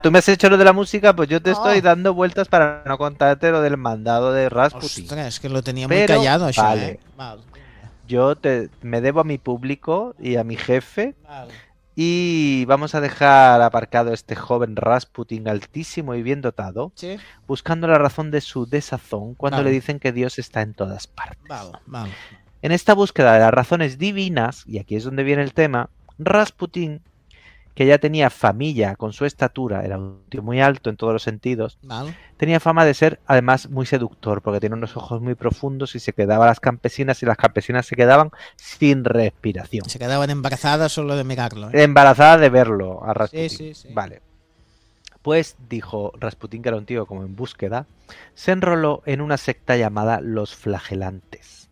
tú me has hecho lo de la música, pues yo te estoy No. dando vueltas para no contarte lo del mandado de Rasputin. Ostres, que lo tenia muy Pero, callado, això, eh? vale, Val, vinga. me debo a mi público y a mi jefe Val. y vamos a dejar aparcado este joven Rasputin altísimo y bien dotado, Sí? buscando la razón de su desazón cuando le Val, dicen que Dios está en todas partes. val. En esta búsqueda de las razones divinas, y aquí es donde viene el tema, Rasputin, que ya tenía familia con su estatura, era un tío muy alto en todos los sentidos, Val. tenía fama de ser además muy seductor, porque tenía unos ojos muy profundos y se quedaba a las campesinas y las campesinas se quedaban sin respiración. Se quedaban embarazadas solo de mirarlo, ¿eh? Embarazada de verlo a Sí, Rasputin. sí, sí. Vale. Pues dijo Rasputin, que era un tío como en búsqueda, se enroló en una secta llamada los flagelantes,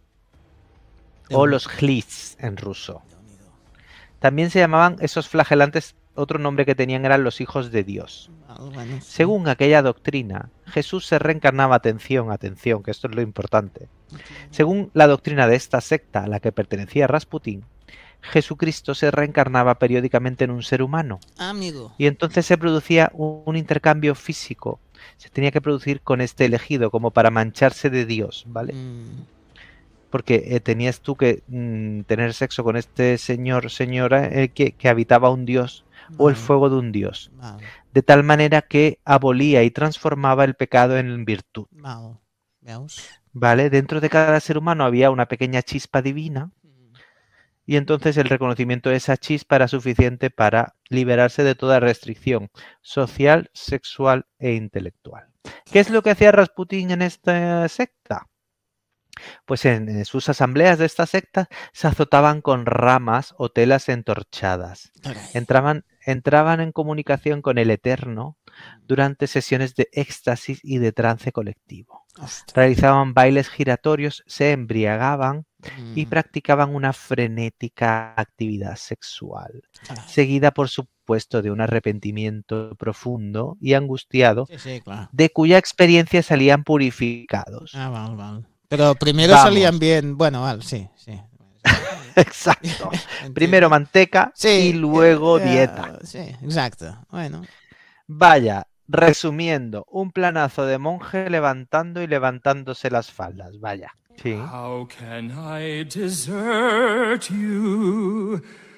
o Déu-n'hi-do. los Hlis en ruso. También se llamaban esos flagelantes, otro nombre que tenían eran los hijos de Dios. Bueno, sí. Según aquella doctrina, Jesús se reencarnaba, atención, atención, que esto es lo importante. Según la doctrina de esta secta a la que pertenecía Rasputín, Jesucristo se reencarnaba periódicamente en un ser humano Amigo. y entonces se producía un intercambio físico. Se tenía que producir con este elegido como para mancharse de Dios, ¿vale? Porque tenías tú que tener sexo con este señor, señora, que habitaba un dios o el Val, fuego de un dios, val, de tal manera que abolía y transformaba el pecado en virtud. val. Veus? ¿Vale? Dentro de cada ser humano había una pequeña chispa divina y entonces el reconocimiento de esa chispa era suficiente para liberarse de toda restricción social, sexual e intelectual. ¿Qué es lo que hacía Rasputín en esta secta? Pues en sus asambleas de esta secta se azotaban con ramas o telas entorchadas. Carai. Entraban en comunicación con el Eterno durante sesiones de éxtasis y de trance colectivo. Ostres. Realizaban bailes giratorios, se embriagaban y Mm, practicaban una frenética actividad sexual, carai. seguida por supuesto de un arrepentimiento profundo y angustiado, Sí, sí, clar. de cuya experiencia salían purificados. Ah, val. Pero primero salían Vamos, bien. Bueno, val, sí, sí. exacto. Primero Entiendo. manteca y Sí, luego dieta. sí, exacto. Bueno. Vaya, resumiendo, un planazo de monje levantando y levantándose las faldas. Vaya. Sí. How can I desert you?